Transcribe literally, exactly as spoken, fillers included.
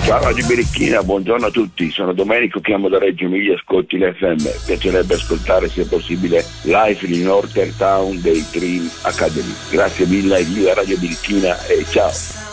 Ciao Radio Birichina, buongiorno a tutti, sono Domenico, chiamo da Reggio Emilia, ascolti l'F M. Piacerebbe ascoltare, se possibile, Life in Northern Town dei Dream Academy. Grazie mille, viva Radio Birichina e ciao.